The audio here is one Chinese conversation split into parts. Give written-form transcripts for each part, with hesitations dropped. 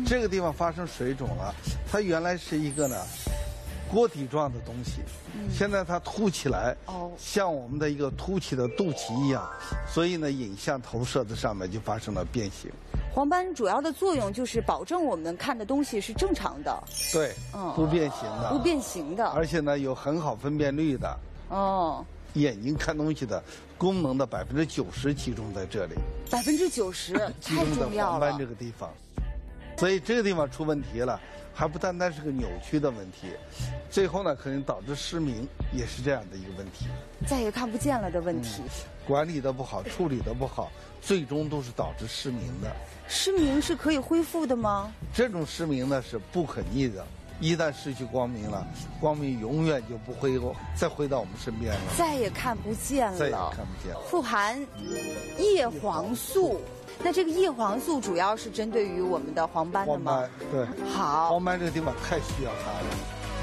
这个地方发生水肿了，它原来是一个呢锅底状的东西，现在它凸起来，像我们的一个凸起的肚脐一样，所以呢影像投射在上面就发生了变形。 黄斑主要的作用就是保证我们看的东西是正常的， 对，不变形的， 不变形的， 而且呢有很好分辨率的。眼睛看东西的功能的90%集中在这里 ，90%太重要了。 黄斑这个地方，所以这个地方出问题了，还不单单是个扭曲的问题，最后呢可能导致失明，也是这样的一个问题， 再也看不见了的问题。 管理的不好，处理的不好，最终都是导致失明的。 失明是可以恢复的吗？ 这种失明呢是不可逆的。一旦失去光明了，光明永远就不会再回到我们身边了， 再也看不见了， 再也看不见了。 富含叶黄素，那这个叶黄素主要是针对于我们的黄斑的吗？ 黄斑，对。 好， 黄斑这个地方太需要它了。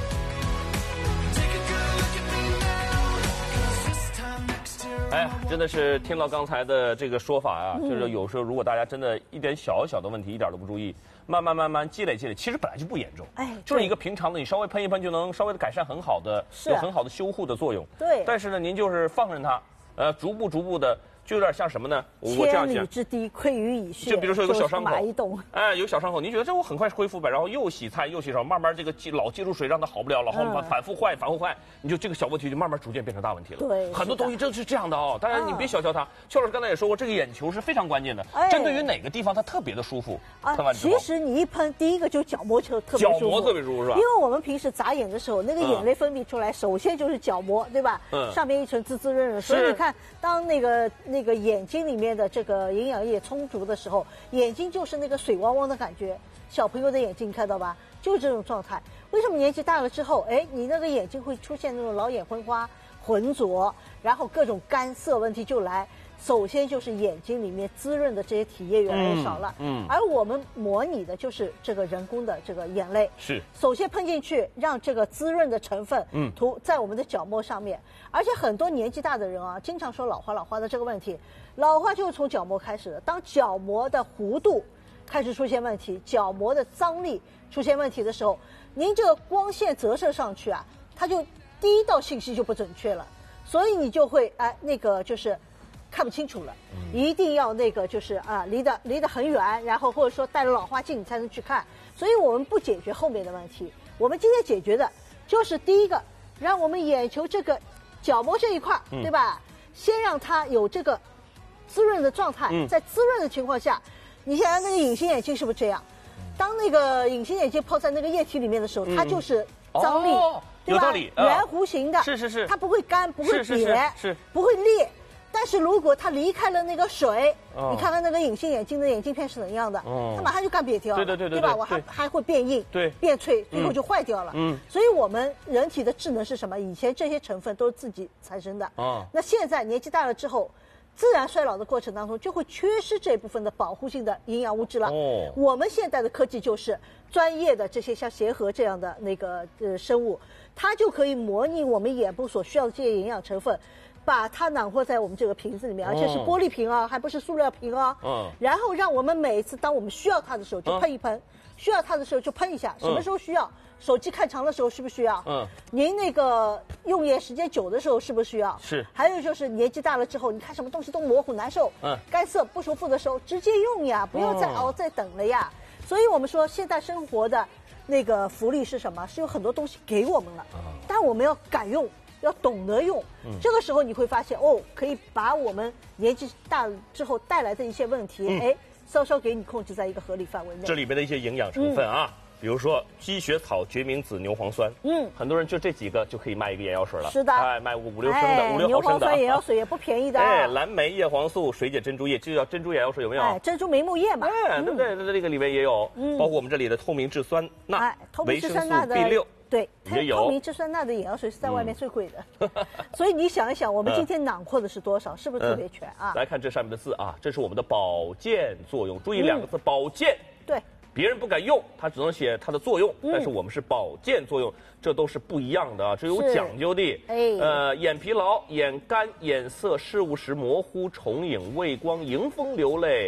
哎，真的是听了刚才的这个说法啊，就是有时候如果大家真的一点小小的问题一点都不注意，慢慢积累，其实本来就不严重，就是一个平常的，你稍微喷一喷就能稍微的改善很好的，有很好的修护的作用。 对。 但是呢，您就是放任它，逐步的。就有点像什么呢？我这样讲， 千里之堤溃于蚁穴。 就比如说有个小伤口， 哎， 有小伤口，你觉得这我很快恢复呗？然后又洗菜又洗手，慢慢这个老接触水让它好不了，然后反复坏，你就这个小问题就慢慢逐渐变成大问题了。 对， 很多东西真是这样的哦。当然你别小瞧它，邱老师刚才也说过，这个眼球是非常关键的，针对于哪个地方它特别的舒服。喷完之后， 其实你一喷，第一个就是角膜特别舒服。 角膜特别舒服是吧？ 因为我们平时眨眼的时候，那个眼泪分泌出来，首先就是角膜，对吧？上面一层滋滋润润，所以你看，当那个眼睛里面的这个营养液充足的时候，眼睛就是那个水汪汪的感觉。小朋友的眼睛看到吧，就是这种状态。为什么年纪大了之后，你那个眼睛会出现那种老眼昏花、浑浊，然后各种干涩问题就来。首先就是眼睛里面滋润的这些体液越来越少了，而我们模拟的就是这个人工的这个眼泪， 是首先喷进去，让这个滋润的成分涂在我们的角膜上面，而且很多年纪大的人啊，经常说老花的这个问题，老花就是从角膜开始的，当角膜的弧度开始出现问题，角膜的张力出现问题的时候，您这个光线折射上去啊，它就第一道信息就不准确了，所以你就会那个就是看不清楚了，一定要那个就是离得很远，然后或者说带着老花镜你才能去看。所以我们不解决后面的问题，我们今天解决的就是第一个，让我们眼球这个角膜这一块，对吧？先让它有这个滋润的状态，在滋润的情况下，你想想那个隐形眼镜是不是这样？当那个隐形眼镜泡在那个液体里面的时候，它就是张力，对吧？圆弧形的， 是， 它不会干，不会瘪， 是不会裂。但是如果它离开了那个水，你看看那个隐形眼镜的眼镜片是怎样的，它马上就干瘪掉了，对吧？我还会变硬，变脆，最后就坏掉了。所以我们人体的智能是什么？以前这些成分都是自己产生的，那现在年纪大了之后，自然衰老的过程当中就会缺失这部分的保护性的营养物质了。我们现在的科技就是专业的这些像协和这样的那个生物，它就可以模拟我们眼部所需要的这些营养成分，把它囊括在我们这个瓶子里面，而且是玻璃瓶啊，还不是塑料瓶啊。然后让我们每一次当我们需要它的时候就喷一喷，需要它的时候就喷一下。什么时候需要？手机看长的时候需不需要？您那个用眼时间久的时候是不是需要？ 是。 还有就是年纪大了之后，你看什么东西都模糊难受，干涩不舒服的时候直接用呀，不要再熬再等了呀。所以我们说现代生活的那个福利是什么？是有很多东西给我们了，但我们要敢用。要懂得用，这个时候你会发现可以把我们年纪大了之后带来的一些问题，稍稍给你控制在一个合理范围内。 这里边的一些营养成分啊，比如说鸡血草、决明子、牛磺酸，很多人就这几个就可以卖一个眼药水了。 是的， 卖5、6升的，5、6毫升的。 牛磺酸眼药水也不便宜的。 蓝莓叶黄素、水解珍珠液，这叫珍珠眼药水有没有？ 珍珠明目液嘛。 对不对？这个里面也有，包括我们这里的透明质酸钠、维生素 B6。 对， 也有透明质酸钠的眼药水是在外面最贵的，所以你想一想，我们今天囊括的是多少？是不是特别全啊？ 来看这上面的字啊，这是我们的保健作用，注意2个字，保健。 对， 别人不敢用，他只能写它的作用，但是我们是保健作用，这都是不一样的啊，这有讲究的。眼疲劳、眼干、眼涩、视物时模糊、重影、畏光、迎风流泪、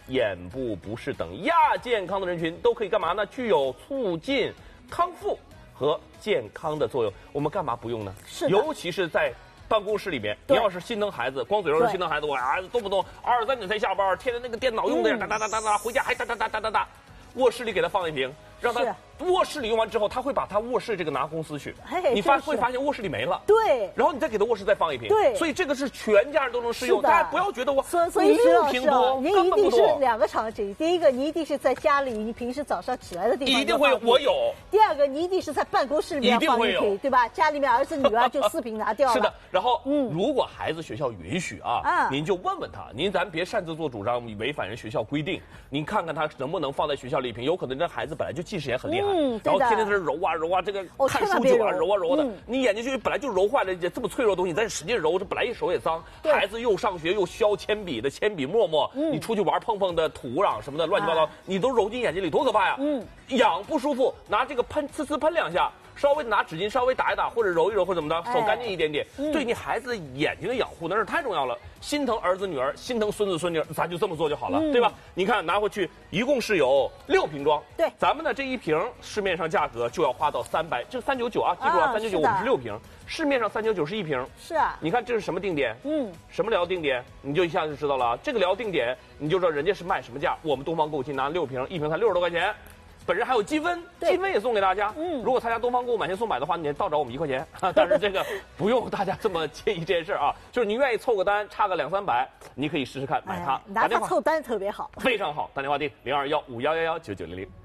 眼部不适等亚健康的人群都可以干嘛呢？具有促进康复和健康的作用。我们干嘛不用呢？ 是的， 尤其是在办公室里面，你要是心疼孩子，光嘴上是心疼孩子，我儿子动不动2、3点才下班，天天那个电脑用的呀，哒哒哒哒，回家还哒哒哒哒哒哒。卧室里给他放一瓶，让他卧室里用完之后，他会把他卧室这个拿公司去。你会发现卧室里没了。 对。 然后你再给他卧室再放一瓶。 对。 所以这个是全家人都能适用，大家不要觉得我所以 6瓶多， 您一定是2个场景。第一个，你一定是在家里，你平时早上起来的地方一定会有，我有。 第二个，你一定是在办公室里面放一瓶，对吧？家里面儿子女儿就4瓶拿掉了。 是的。然后，如果孩子学校允许啊，您就问问他，咱别擅自做主张，违反人学校规定。您看看他能不能放在学校里一瓶，有可能这孩子本来就近视眼很厉害，然后天天在这揉啊揉啊，这个看书就啊揉啊揉的，你眼睛就本来就揉坏了，这么脆弱的东西，你再使劲揉，这本来一手也脏。孩子又上学又削铅笔的铅笔沫沫，你出去玩碰碰的土壤什么的乱七八糟，你都揉进眼睛里，多可怕呀！痒不舒服，拿这个喷呲呲喷2下。稍微拿纸巾稍微打一打，或者揉一揉，或者怎么的，手干净一点点，对你孩子眼睛的养护那是太重要了。心疼儿子女儿，心疼孙子孙女，咱就这么做就好了，对吧？你看拿回去，一共是有6瓶装。 对， 咱们呢这一瓶市面上价格就要花到300，这399啊，记住啊，399我们是6瓶，市面上399是1瓶。 是啊。 你看这是什么定点？什么疗定点？你就一下就知道了啊。这个疗定点，你就知道人家是卖什么价。我们东方购物拿6瓶，1瓶才60多块钱。本人还有积分，积分也送给大家。如果参加东方购物买千送买的话，你倒找我们1块钱。但是这个不用大家这么介意这件事啊，就是你愿意凑个单，差个200、300，你可以试试看买它。 拿它凑单特别好， 非常好。打电话订0215119900。